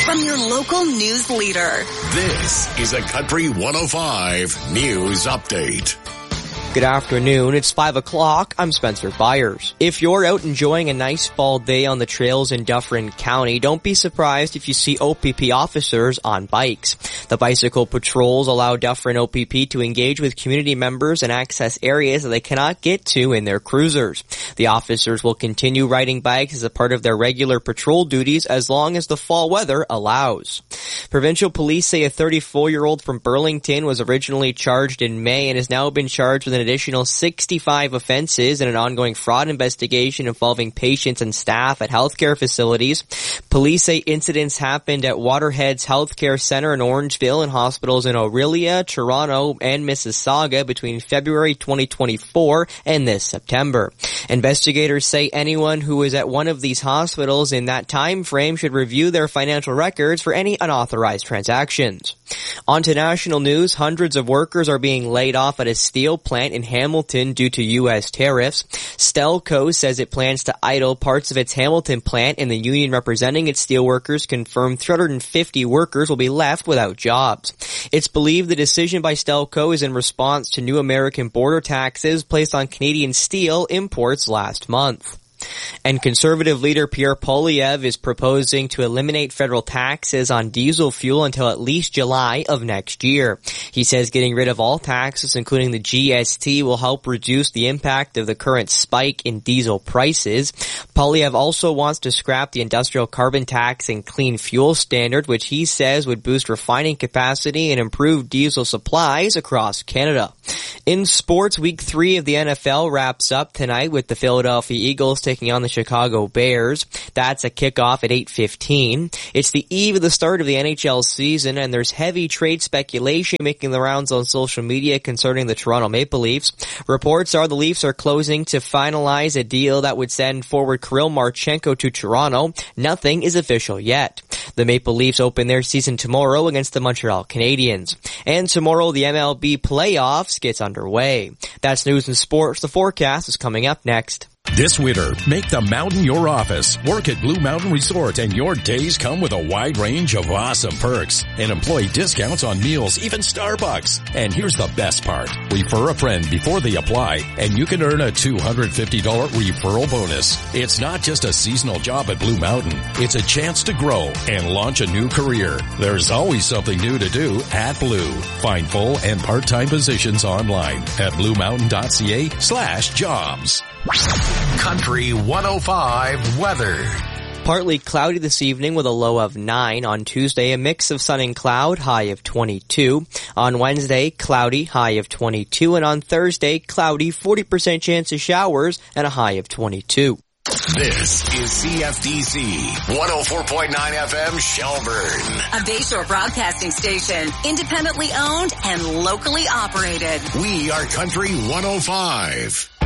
from your local news leader. This is a Country 105 News Update. Good afternoon. It's 5 o'clock. I'm Spencer Byers. If you're out enjoying a nice fall day on the trails in Dufferin County, don't be surprised if you see OPP officers on bikes. The bicycle patrols allow Dufferin OPP to engage with community members and access areas that they cannot get to in their cruisers. The officers will continue riding bikes as a part of their regular patrol duties as long as the fall weather allows. Provincial police say a 34-year-old from Burlington was originally charged in May and has now been charged with an additional 65 offenses in an ongoing fraud investigation involving patients and staff at healthcare facilities. Police say incidents happened at Waterheads Healthcare Center in Orangeville and hospitals in Orillia, Toronto, and Mississauga between February 2024 and this September. Investigators say anyone who is at one of these hospitals in that time frame should review their financial records for any unauthorized transactions. On to national news, hundreds of workers are being laid off at a steel plant in Hamilton due to U.S. tariffs. Stelco says it plans to idle parts of its Hamilton plant, and the union representing its steelworkers confirmed 350 workers will be left without jobs. It's believed the decision by Stelco is in response to new American border taxes placed on Canadian steel imports last month. And Conservative leader Pierre Poilievre is proposing to eliminate federal taxes on diesel fuel until at least July of next year. He says getting rid of all taxes, including the GST, will help reduce the impact of the current spike in diesel prices. Poilievre also wants to scrap the industrial carbon tax and clean fuel standard, which he says would boost refining capacity and improve diesel supplies across Canada. In sports, Week 3 of the NFL wraps up tonight with the Philadelphia Eagles taking on the Chicago Bears. That's a kickoff at 8:15. It's the eve of the start of the NHL season, and there's heavy trade speculation making the rounds on social media concerning the Toronto Maple Leafs. Reports are the Leafs are closing to finalize a deal that would send forward Kirill Marchenko to Toronto. Nothing is official yet. The Maple Leafs open their season tomorrow against the Montreal Canadiens. And tomorrow, the MLB playoffs gets underway. That's news and sports. The forecast is coming up next. This winter, make the mountain your office. Work at Blue Mountain Resort and your days come with a wide range of awesome perks and employee discounts on meals, even Starbucks. And here's the best part. Refer a friend before they apply and you can earn a $250 referral bonus. It's not just a seasonal job at Blue Mountain. It's a chance to grow and launch a new career. There's always something new to do at Blue. Find full and part-time positions online at bluemountain.ca/jobs. Country 105 weather. Partly cloudy this evening with a low of 9. On Tuesday, a mix of sun and cloud, high of 22. On Wednesday, cloudy, high of 22. And on Thursday, cloudy, 40% chance of showers and a high of 22. This is CFDC 104.9 FM Shelburne. A Bayshore broadcasting station, independently owned and locally operated. We are Country 105.